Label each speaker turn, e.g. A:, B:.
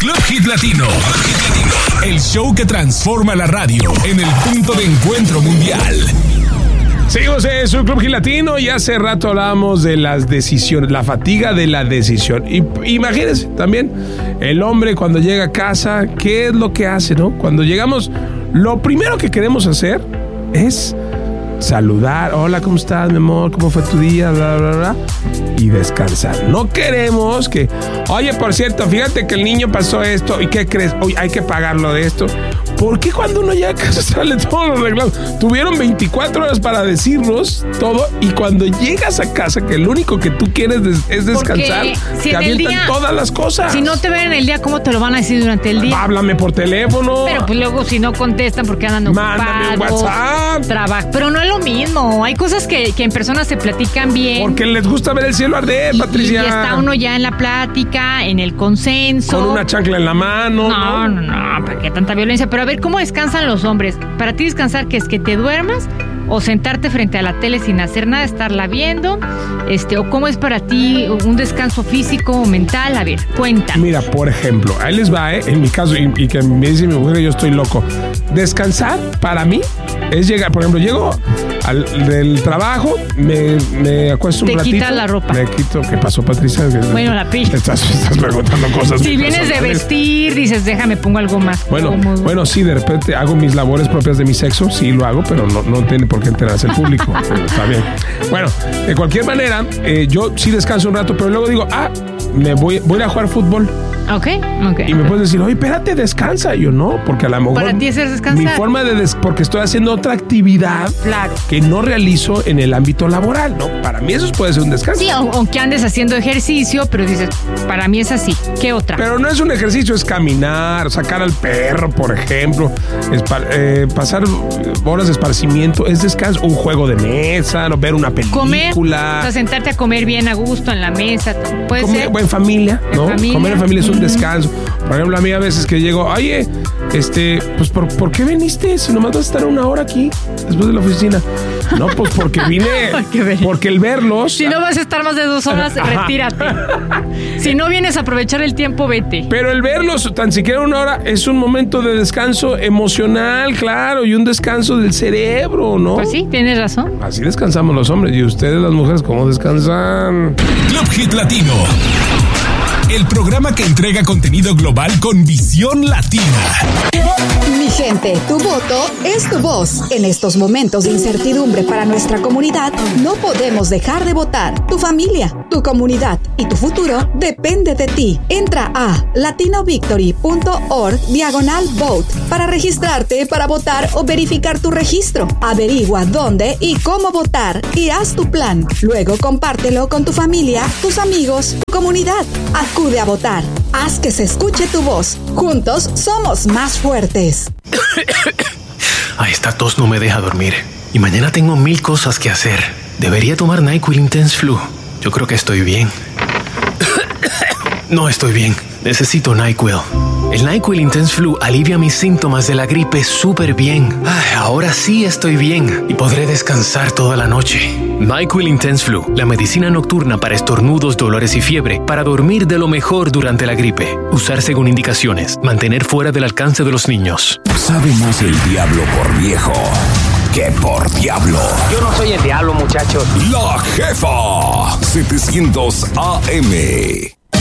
A: Club Hit Latino. El show que transforma la radio en el punto de encuentro mundial.
B: Seguimos en su Club Hit Latino y hace rato hablábamos de las decisiones, la fatiga de la decisión. Y imagínense también el hombre cuando llega a casa, ¿qué es lo que hace, no? Cuando llegamos, lo primero que queremos hacer es saludar. Hola, ¿cómo estás, mi amor? ¿Cómo fue tu día? Bla, bla, bla. Y descansar. No queremos que, oye, por cierto, fíjate que el niño pasó esto. ¿Y qué crees? Oye, hay que pagarlo de esto. ¿Por qué cuando uno llega a casa sale todo lo arreglado? Tuvieron 24 horas para decirnos todo y cuando llegas a casa, que lo único que tú quieres es descansar,
C: si
B: te avientan
C: día,
B: todas las cosas.
C: Si no te ven en el día, ¿cómo te lo van a decir durante el día?
B: Háblame por teléfono.
C: Pero pues luego si no contestan porque andan ocupados.
B: Mándame un WhatsApp.
C: Trabajo. Pero no es lo mismo. Hay cosas que en persona se platican bien.
B: Porque les gusta ver el cielo arder, Patricia.
C: Y está uno ya en la plática, en el consenso.
B: Con una chancla en la mano.
C: No, ¿para qué tanta violencia? Pero a ver, ¿cómo descansan los hombres? Para ti descansar, ¿qué es? ¿Que te duermas? ¿O sentarte frente a la tele sin hacer nada, estarla viendo? ¿O cómo es para ti un descanso físico o mental? A ver, cuéntame.
B: Mira, por ejemplo, ahí les va, en mi caso, y que me dice mi mujer que yo estoy loco. Descansar, para mí, es llegar, por ejemplo, llego del trabajo, me acuesto un ratito. Te quitas
C: la ropa.
B: Me quito. ¿Qué pasó, Patricia?
C: Bueno, la pilla.
B: Estás preguntando cosas.
C: Si vienes de vestir, dices, déjame, pongo algo más cómodo.
B: Bueno, sí, de repente hago mis labores propias de mi sexo, sí lo hago, pero no tiene por qué enterarse el público. Está bien. Bueno, de cualquier manera, yo sí descanso un rato, pero luego digo, me voy a ir a jugar fútbol.
C: Ok.
B: Y me puedes decir, oye, espérate, descansa. Y yo, no, porque a lo mejor
C: para ti es descansar.
B: Mi forma de porque estoy haciendo otra actividad que no realizo en el ámbito laboral, ¿no? Para mí eso puede ser un descanso.
C: Sí, aunque andes haciendo ejercicio, pero dices, para mí es así. ¿Qué otra?
B: Pero no es un ejercicio, es caminar, sacar al perro, por ejemplo, pasar horas de esparcimiento, es descanso, un juego de mesa, ¿no? Ver una película.
C: Comer, o sea, sentarte a comer bien a gusto en la mesa, puede ser.
B: En familia, ¿no? Comer en familia es un descanso. Por ejemplo, a mí a veces que llego, oye, pues ¿por qué viniste? Si nomás vas a estar una hora aquí, después de la oficina. No, pues porque vine, porque el verlos...
C: Si no vas a estar más de 2 horas, retírate. Si no vienes a aprovechar el tiempo, vete.
B: Pero el verlos, tan siquiera 1 hora, es un momento de descanso emocional, claro, y un descanso del cerebro, ¿no?
C: Pues sí, tienes razón.
B: Así descansamos los hombres. ¿Y ustedes, las mujeres, cómo descansan?
A: Club Hit Latino. El programa que entrega contenido global con visión latina.
D: Mi gente, tu voto es tu voz. En estos momentos de incertidumbre para nuestra comunidad, no podemos dejar de votar. Tu familia, tu comunidad y tu futuro depende de ti. Entra a latinovictory.org/vote para registrarte para votar o verificar tu registro. Averigua dónde y cómo votar y haz tu plan. Luego compártelo con tu familia, tus amigos, tu comunidad. Acude a votar. Haz que se escuche tu voz. Juntos somos más fuertes.
E: Esta tos no me deja dormir. Y mañana tengo 1000 cosas que hacer. Debería tomar NyQuil Intense Flu. Yo creo que estoy bien. No estoy bien. Necesito NyQuil. El NyQuil Intense Flu alivia mis síntomas de la gripe súper bien. Ahora sí estoy bien y podré descansar toda la noche. NyQuil Intense Flu, la medicina nocturna para estornudos, dolores y fiebre, para dormir de lo mejor durante la gripe. Usar según indicaciones. Mantener fuera del alcance de los niños.
A: Sabe más el diablo por viejo que por diablo.
F: Yo no soy el diablo, muchachos.
A: La Jefa 700 AM.